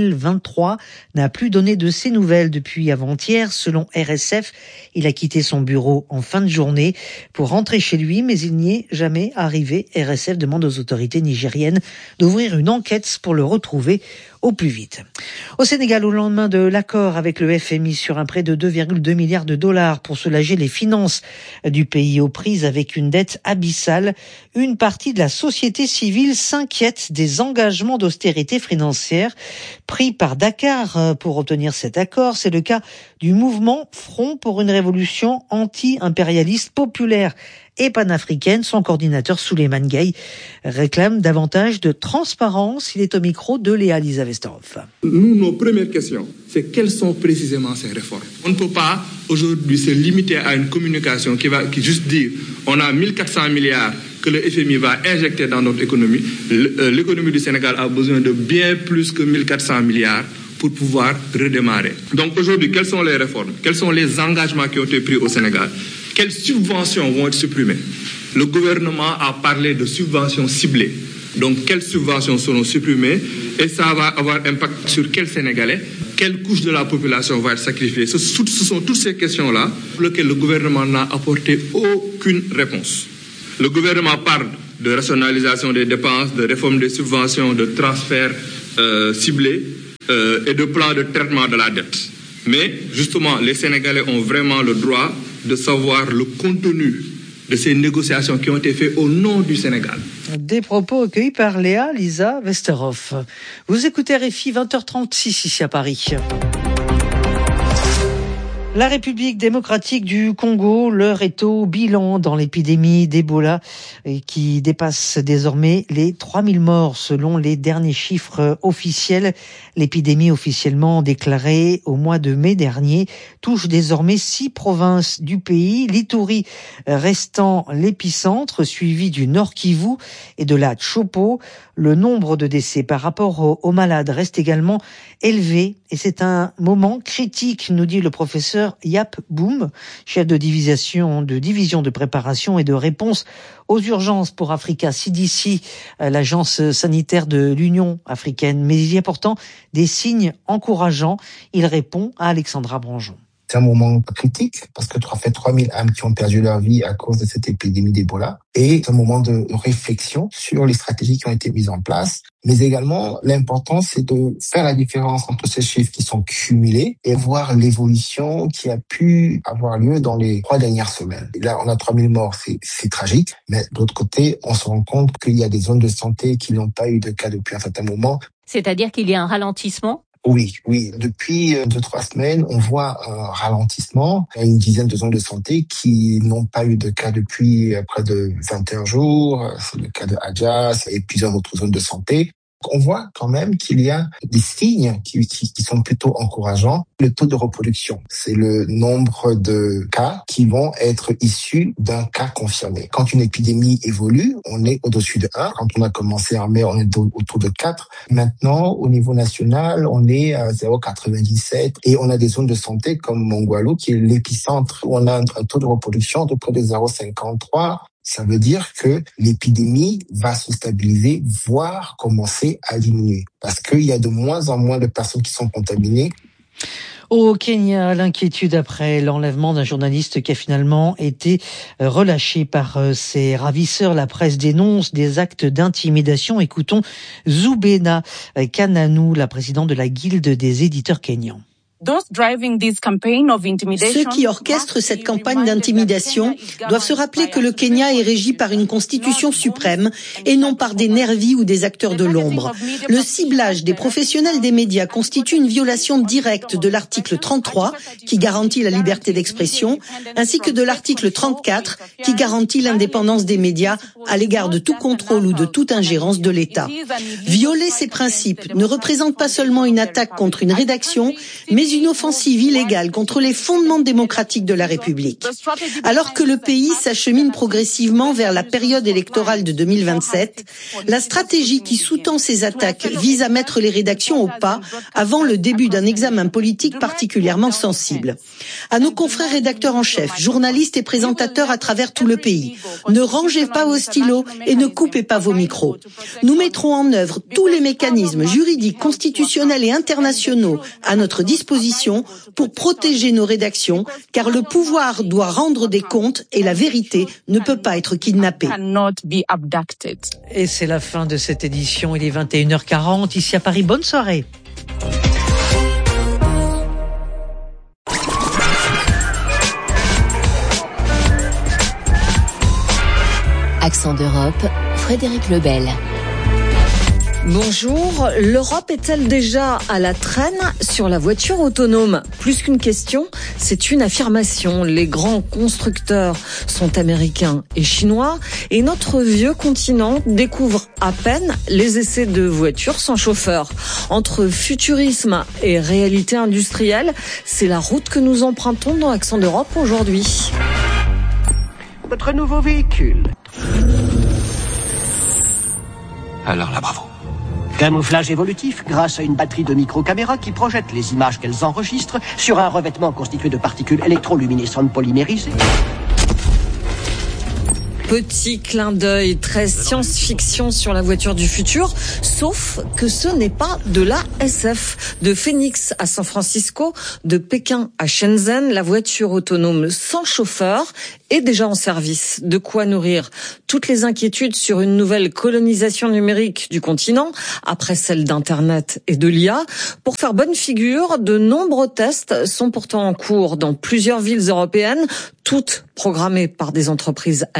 2023, n'a plus donné de ses nouvelles depuis avant-hier. Selon RSF, il a quitté son bureau en fin de journée pour rentrer chez lui, mais il n'y est jamais arrivé. RSF demande aux autorités nigériennes d'ouvrir une enquête pour le retrouver au plus vite. Au Sénégal, au lendemain de l'accord avec le FMI sur un prêt de 2,2 milliards de dollars pour soulager les finances du pays aux prises avec une dette abyssale, une partie de la société civile s'inquiète des engagements d'austérité financière pris par Dakar pour obtenir cet accord. C'est le cas du mouvement Front pour une révolution anti-impérialiste populaire et panafricaine. Son coordinateur Souleymane Gueye réclame davantage de transparence. Il est au micro de Léa Lisa Vesterhoff. Nous, nos premières questions, c'est quelles sont précisément ces réformes. On ne peut pas aujourd'hui se limiter à une communication qui juste dire on a 1400 milliards que le FMI va injecter dans notre économie. L'économie du Sénégal a besoin de bien plus que 1400 milliards pour pouvoir redémarrer. Donc aujourd'hui, quelles sont les réformes? Quels sont les engagements qui ont été pris au Sénégal? Quelles subventions vont être supprimées? Le gouvernement a parlé de subventions ciblées. Donc, quelles subventions seront supprimées? Et ça va avoir impact sur quels Sénégalais? Quelle couche de la population va être sacrifiée? Ce sont toutes ces questions-là pour lesquelles le gouvernement n'a apporté aucune réponse. Le gouvernement parle de rationalisation des dépenses, de réforme des subventions, de transferts ciblés et de plans de traitement de la dette. Mais, justement, les Sénégalais ont vraiment le droit de savoir le contenu de ces négociations qui ont été faites au nom du Sénégal. Des propos recueillis par Léa Lisa Vesterhoff. Vous écoutez RFI 20h36 ici à Paris. La République démocratique du Congo, l'heure est au bilan dans l'épidémie d'Ebola qui dépasse désormais les 3000 morts selon les derniers chiffres officiels. L'épidémie officiellement déclarée au mois de mai dernier touche désormais 6 provinces du pays, l'Ituri restant l'épicentre, suivi du Nord Kivu et de la Tshopo. Le nombre de décès par rapport aux malades reste également élevé et c'est un moment critique, nous dit le professeur Yap Boum, chef de division de préparation et de réponse aux urgences pour Africa CDC, l'agence sanitaire de l'Union africaine. Mais il y a pourtant des signes encourageants. Il répond à Alexandra Branjon. C'est un moment critique parce que ça fait 3000 âmes qui ont perdu leur vie à cause de cette épidémie d'Ebola. Et c'est un moment de réflexion sur les stratégies qui ont été mises en place. Mais également, l'important, c'est de faire la différence entre ces chiffres qui sont cumulés et voir l'évolution qui a pu avoir lieu dans les 3 dernières semaines. Et là, on a 3000 morts, c'est tragique. Mais de l'autre côté, on se rend compte qu'il y a des zones de santé qui n'ont pas eu de cas depuis un certain moment. C'est-à-dire qu'il y a un ralentissement ? Oui. Depuis 2-3 semaines, on voit un ralentissement. Il y a une dizaine de zones de santé qui n'ont pas eu de cas depuis près de 21 jours. C'est le cas de Adjas et plusieurs autres zones de santé. On voit quand même qu'il y a des signes qui sont plutôt encourageants. Le taux de reproduction, c'est le nombre de cas qui vont être issus d'un cas confirmé. Quand une épidémie évolue, on est au-dessus de 1. Quand on a commencé en mai, on est autour de 4. Maintenant, au niveau national, on est à 0,97 et on a des zones de santé comme Mongwalu qui est l'épicentre où on a un taux de reproduction de près de 0,53. Ça veut dire que l'épidémie va se stabiliser, voire commencer à diminuer. Parce qu'il y a de moins en moins de personnes qui sont contaminées. Au Kenya, l'inquiétude après l'enlèvement d'un journaliste qui a finalement été relâché par ses ravisseurs. La presse dénonce des actes d'intimidation. Écoutons Zubena Kananu, la présidente de la Guilde des éditeurs kenyans. Ceux qui orchestrent cette campagne d'intimidation doivent se rappeler que le Kenya est régi par une constitution suprême et non par des nervis ou des acteurs de l'ombre. Le ciblage des professionnels des médias constitue une violation directe de l'article 33 qui garantit la liberté d'expression ainsi que de l'article 34 qui garantit l'indépendance des médias à l'égard de tout contrôle ou de toute ingérence de l'État. Violer ces principes ne représente pas seulement une attaque contre une rédaction, mais une offensive illégale contre les fondements démocratiques de la République. Alors que le pays s'achemine progressivement vers la période électorale de 2027, la stratégie qui sous-tend ces attaques vise à mettre les rédactions au pas avant le début d'un examen politique particulièrement sensible. À nos confrères rédacteurs en chef, journalistes et présentateurs à travers tout le pays, ne rangez pas vos stylos et ne coupez pas vos micros. Nous mettrons en œuvre tous les mécanismes juridiques, constitutionnels et internationaux à notre disposition pour protéger nos rédactions, car le pouvoir doit rendre des comptes et la vérité ne peut pas être kidnappée. Et c'est la fin de cette édition. Il est 21h40 ici à Paris. Bonne soirée. Accent d'Europe, Frédéric Lebel. Bonjour, l'Europe est-elle déjà à la traîne sur la voiture autonome ? Plus qu'une question, c'est une affirmation. Les grands constructeurs sont américains et chinois et notre vieux continent découvre à peine les essais de voitures sans chauffeur. Entre futurisme et réalité industrielle, c'est la route que nous empruntons dans Accent d'Europe aujourd'hui. Votre nouveau véhicule. Alors là, bravo. Camouflage évolutif grâce à une batterie de micro-caméras qui projette les images qu'elles enregistrent sur un revêtement constitué de particules électroluminescentes polymérisées. Petit clin d'œil très science-fiction sur la voiture du futur, sauf que ce n'est pas de la SF. De Phoenix à San Francisco, de Pékin à Shenzhen, la voiture autonome sans chauffeur est déjà en service. De quoi nourrir toutes les inquiétudes sur une nouvelle colonisation numérique du continent, après celle d'Internet et de l'IA. Pour faire bonne figure, de nombreux tests sont pourtant en cours dans plusieurs villes européennes, toutes programmées par des entreprises américaines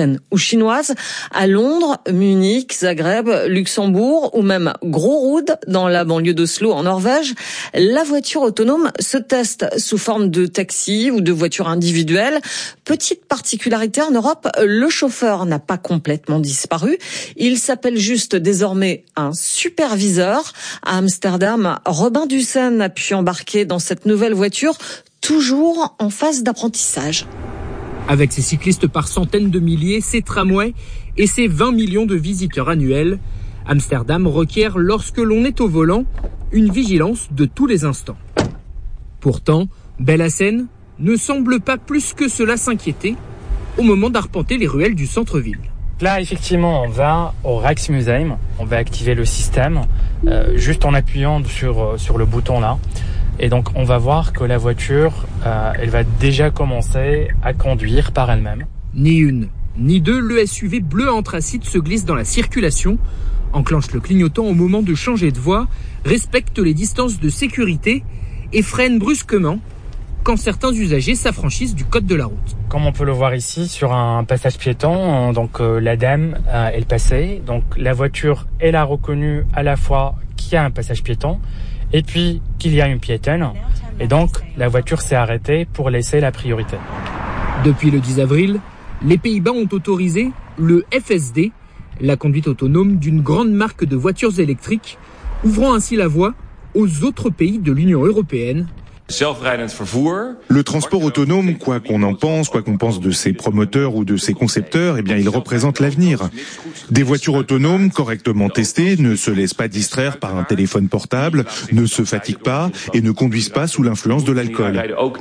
américaines ou chinoises, à Londres, Munich, Zagreb, Luxembourg ou même Grorud dans la banlieue d'Oslo en Norvège, la voiture autonome se teste sous forme de taxi ou de voiture individuelle. Petite particularité en Europe, le chauffeur n'a pas complètement disparu. Il s'appelle juste désormais un superviseur. À Amsterdam, Robin Dussen a pu embarquer dans cette nouvelle voiture, toujours en phase d'apprentissage. Avec ses cyclistes par centaines de milliers, ses tramways et ses 20 millions de visiteurs annuels, Amsterdam requiert, lorsque l'on est au volant, une vigilance de tous les instants. Pourtant, Bellassène ne semble pas plus que cela s'inquiéter au moment d'arpenter les ruelles du centre-ville. Là, effectivement, on va au Rijksmuseum, on va activer le système juste en appuyant sur le bouton là. Et donc, on va voir que la voiture, elle va déjà commencer à conduire par elle-même. Ni une, ni deux, le SUV bleu anthracite se glisse dans la circulation, enclenche le clignotant au moment de changer de voie, respecte les distances de sécurité et freine brusquement quand certains usagers s'affranchissent du code de la route. Comme on peut le voir ici sur un passage piéton, donc la dame, elle passait. Donc la voiture, elle a reconnu à la fois qu'il y a un passage piéton et puis qu'il y a une piétonne. Et donc la voiture s'est arrêtée pour laisser la priorité. Depuis le 10 avril, les Pays-Bas ont autorisé le FSD, la conduite autonome d'une grande marque de voitures électriques, ouvrant ainsi la voie aux autres pays de l'Union européenne. Le transport autonome, quoi qu'on en pense, quoi qu'on pense de ses promoteurs ou de ses concepteurs, eh bien, il représente l'avenir. Des voitures autonomes correctement testées ne se laissent pas distraire par un téléphone portable, ne se fatiguent pas et ne conduisent pas sous l'influence de l'alcool.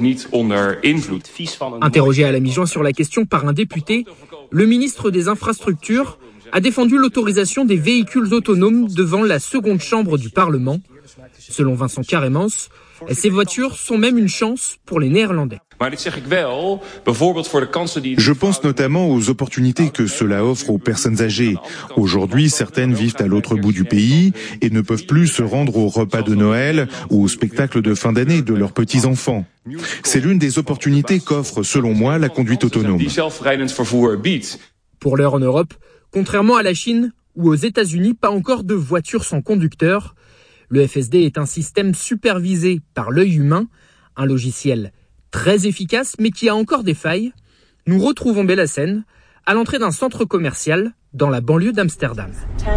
Interrogé à la mi-juin sur la question par un député, le ministre des Infrastructures a défendu l'autorisation des véhicules autonomes devant la seconde chambre du Parlement. Selon Vincent Carrémans, ces voitures sont même une chance pour les Néerlandais. Je pense notamment aux opportunités que cela offre aux personnes âgées. Aujourd'hui, certaines vivent à l'autre bout du pays et ne peuvent plus se rendre au repas de Noël ou au spectacle de fin d'année de leurs petits-enfants. C'est l'une des opportunités qu'offre, selon moi, la conduite autonome. Pour l'heure en Europe, contrairement à la Chine ou aux États-Unis, pas encore de voitures sans conducteur. Le FSD est un système supervisé par l'œil humain, un logiciel très efficace mais qui a encore des failles. Nous retrouvons Bellassène à l'entrée d'un centre commercial dans la banlieue d'Amsterdam.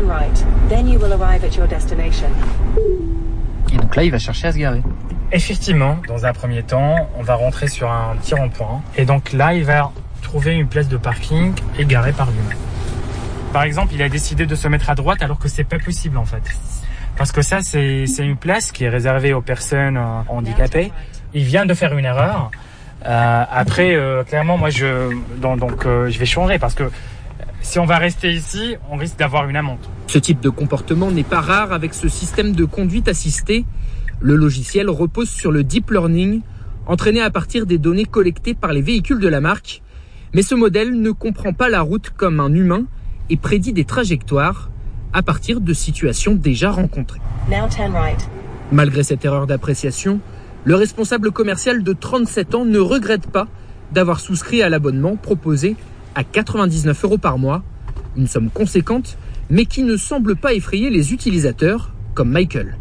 Et donc là, il va chercher à se garer. Effectivement, dans un premier temps, on va rentrer sur un petit rond-point. Et donc là, il va trouver une place de parking et garer par lui-même. Par exemple, il a décidé de se mettre à droite alors que c'est pas possible en fait. Parce que ça, c'est une place qui est réservée aux personnes handicapées. Il vient de faire une erreur. Après, clairement, moi, je vais changer parce que si on va rester ici, on risque d'avoir une amende. Ce type de comportement n'est pas rare avec ce système de conduite assistée. Le logiciel repose sur le deep learning, entraîné à partir des données collectées par les véhicules de la marque. Mais ce modèle ne comprend pas la route comme un humain et prédit des trajectoires à partir de situations déjà rencontrées. Malgré cette erreur d'appréciation, le responsable commercial de 37 ans ne regrette pas d'avoir souscrit à l'abonnement proposé à 99 € par mois, une somme conséquente, mais qui ne semble pas effrayer les utilisateurs comme Michael.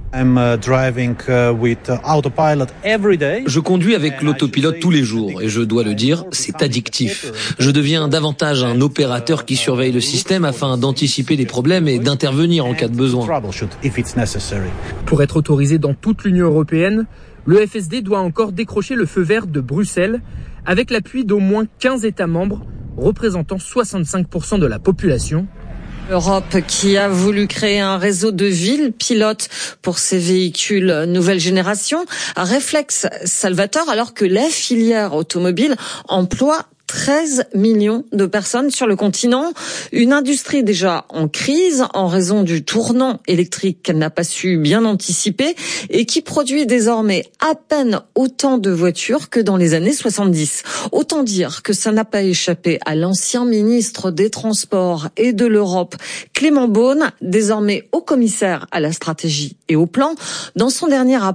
Je conduis avec l'autopilote tous les jours et je dois le dire, c'est addictif. Je deviens davantage un opérateur qui surveille le système afin d'anticiper les problèmes et d'intervenir en cas de besoin. Pour être autorisé dans toute l'Union européenne, le FSD doit encore décrocher le feu vert de Bruxelles avec l'appui d'au moins 15 États membres représentant 65% de la population. L'Europe qui a voulu créer un réseau de villes pilotes pour ces véhicules nouvelle génération, réflexe salvateur alors que la filière automobile emploie 13 millions de personnes sur le continent. Une industrie déjà en crise en raison du tournant électrique qu'elle n'a pas su bien anticiper et qui produit désormais à peine autant de voitures que dans les années 70. Autant dire que ça n'a pas échappé à l'ancien ministre des Transports et de l'Europe, Clément Beaune, désormais haut commissaire à la stratégie et au plan. Dans son dernier rapport,